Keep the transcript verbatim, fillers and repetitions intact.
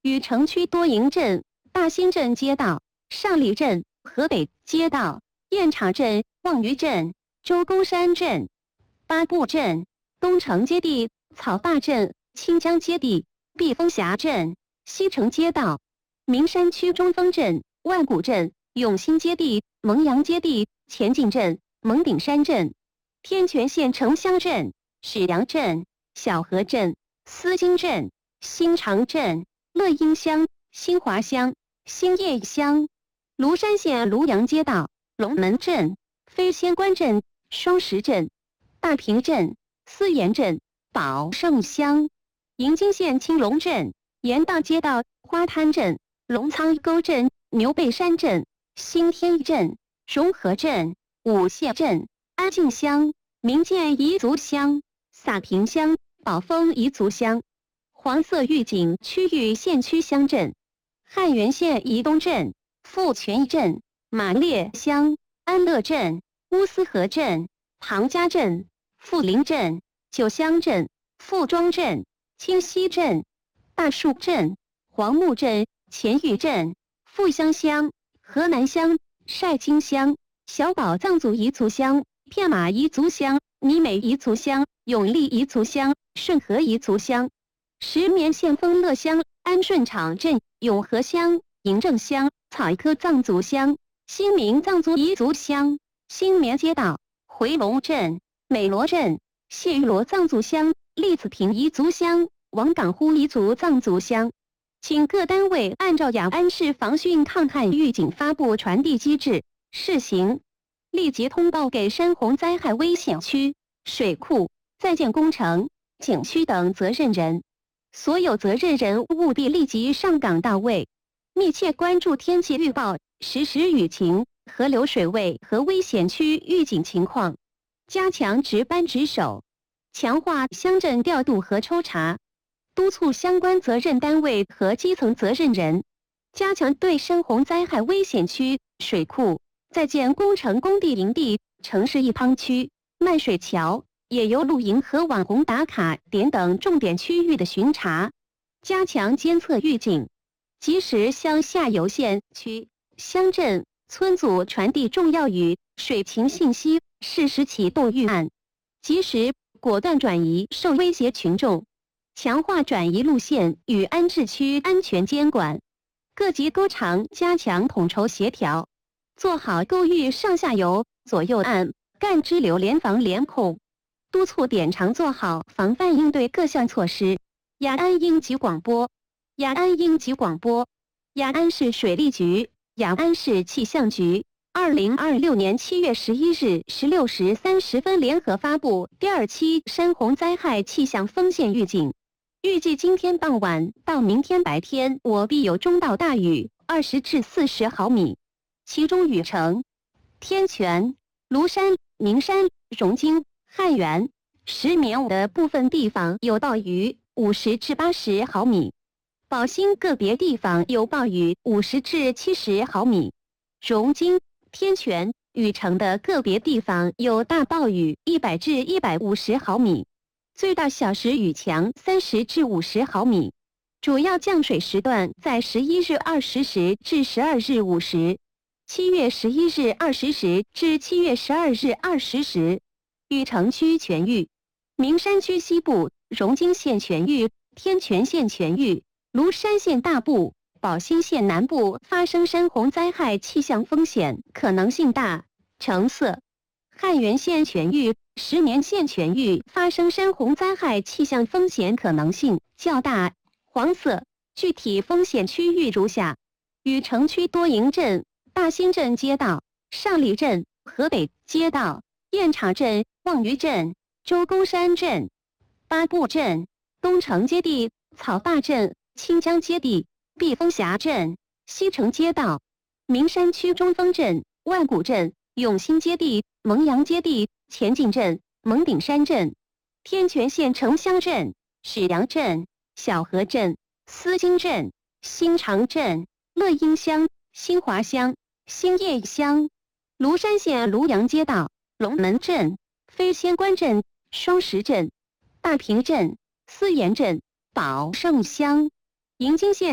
禹城区多营镇、大兴镇街道、上里镇、河北街道、雁场镇、望渔镇、周公山镇、八步镇、东城街地、草坝镇、清江街地、避风峡镇、西城街道、名山区中峰镇、万古镇、永新街地、蒙阳街地、前进镇、蒙顶山镇、天全县城乡镇、史阳镇、小河镇、思金镇、新长镇、乐英乡、新华乡、新叶乡、庐山县庐阳街道、龙门镇、飞仙关镇、双石镇、大坪镇、思岩镇、宝盛乡、银津县青龙镇、盐道街道、花滩镇、龙仓沟镇、牛背山镇、新天镇、融合镇、五县镇、安静乡、民建彝族乡、洒坪乡、宝丰彝族乡、黄色预警区域县区乡镇、汉源县宜东镇、富泉镇、马列乡、安乐镇、乌斯河镇、唐家镇、富林镇、九乡镇、富庄镇、清溪镇、大树镇、黄木镇、前峪镇、富乡乡、河南乡、晒金乡、小宝藏族彝族乡、片马彝族乡、尼美彝族乡、永利彝族乡、顺河彝族乡、石棉县丰乐乡、安顺场镇、永和乡、营正乡、草科藏族乡、新民藏族彝族乡、新棉街道、回龙镇、美罗镇、谢玉罗藏族乡、栗子坪彝族乡、王岗呼彝族藏族乡，请各单位按照雅安市防汛抗旱预警发布传递机制试行，立即通报给山洪灾害危险区、水库、在建工程、景区等责任人。所有责任人务必立即上岗到位，密切关注天气预报、实时雨情、河流水位和危险区预警情况，加强值班值守，强化乡镇调度和抽查，督促相关责任单位和基层责任人加强对山洪灾害危险区、水库、在建工程工地营地、城市一旁区、漫水桥、野游露营和网红打卡点等重点区域的巡查，加强监测预警，及时向下游县区、乡镇、村组传递重要雨水情信息，适时启动预案，及时果断转移受威胁群众，强化转移路线与安置区安全监管。各级沟场加强统筹协调，做好沟域上下游、左右岸、干支流联防联控，督促点场做好防范应对各项措施。雅安应急广播，雅安应急广播，雅安市水利局、雅安市气象局，二零二六年七月十一日十六时三十分联合发布第二期山洪灾害气象风险预警。预计今天傍晚到明天白天，我必有中到大雨，二十至四十毫米，其中禹城、天全、庐山、名山、荣金、汉源、石棉的部分地方有暴雨，五十至八十毫米；宝兴个别地方有暴雨，五十至七十毫米；荣金、天全、禹城的个别地方有大暴雨，一百至一百五十毫米。最大小时雨强三十至五十毫米，主要降水时段在十一日二十时至十二日五时，七月十一日二十时至七月十二日二十时。禹城区全域、名山区西部、荣金县全域、天全县全域、庐山县大部、宝兴县南部发生山洪灾害气象风险可能性大，橙色；汉源县全域、石棉县全域发生山洪灾害气象风险可能性较大，黄色。具体风险区域如下：禹城区多营镇、大兴镇街道、上里镇、河北街道、雁场镇、望渔镇、周公山镇、八步镇、东城街地、草坝镇、清江街地、避风峡镇、西城街道、名山区中峰镇、万古镇、永新街地、蒙阳街地、前进镇、蒙顶山镇、天全县城乡镇、史阳镇、小河镇、思金镇、新长镇、乐英乡、新华乡、新叶乡、庐山县庐阳街道、龙门镇、飞仙关镇、双石镇、大坪镇、思岩镇、宝盛乡、银津县